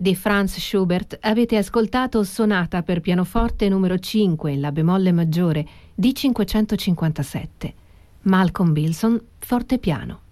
Di Franz Schubert avete ascoltato Sonata per pianoforte numero 5 in La bemolle maggiore D557. Malcolm Bilson, fortepiano.